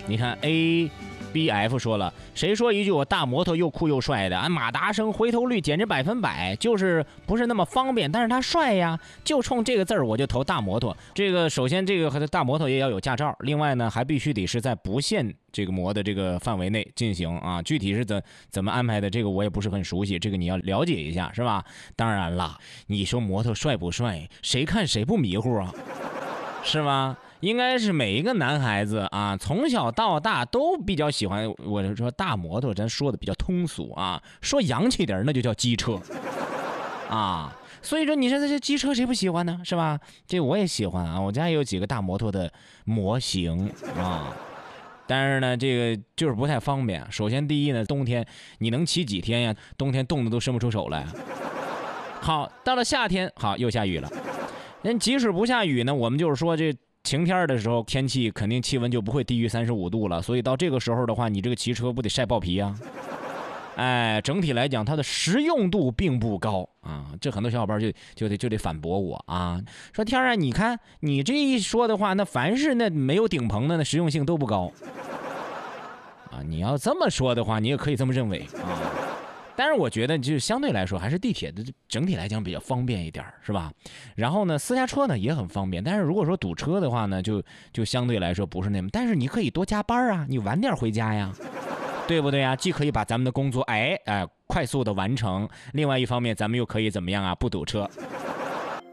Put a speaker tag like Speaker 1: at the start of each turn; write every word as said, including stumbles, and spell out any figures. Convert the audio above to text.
Speaker 1: 你看 A B F 说了，谁说一句我大摩托又酷又帅的？啊，马达声回头率简直百分百，就是不是那么方便，但是他帅呀，就冲这个字儿我就投大摩托。这个首先这个大摩托也要有驾照，另外呢还必须得是在不限这个摩的这个范围内进行啊，具体是怎怎么安排的，这个我也不是很熟悉，这个你要了解一下，是吧？当然了，你说摩托帅不帅，谁看谁不迷糊啊，是吧？应该是每一个男孩子啊，从小到大都比较喜欢。我就说大摩托，咱说的比较通俗啊，说洋气点那就叫机车啊。所以说，你说这机车谁不喜欢呢？是吧？这我也喜欢啊，我家也有几个大摩托的模型啊。但是呢，这个就是不太方便。首先，第一呢，冬天你能骑几天呀？冬天冻得都伸不出手来。好，到了夏天，好又下雨了。人即使不下雨呢，我们就是说这。晴天的时候，天气肯定气温就不会低于三十五度了，所以到这个时候的话，你这个骑车不得晒爆皮啊？哎，整体来讲，它的实用度并不高啊。这很多小伙伴就就得就得反驳我啊，说天啊，你看你这一说的话，那凡是那没有顶棚的，那实用性都不高啊。你要这么说的话，你也可以这么认为啊。但是我觉得，就相对来说，还是地铁的整体来讲比较方便一点，是吧？然后呢，私家车呢也很方便，但是如果说堵车的话呢，就就相对来说不是那么。但是你可以多加班啊，你晚点回家呀，对不对呀？既可以把咱们的工作哎哎快速的完成，另外一方面咱们又可以怎么样啊？不堵车。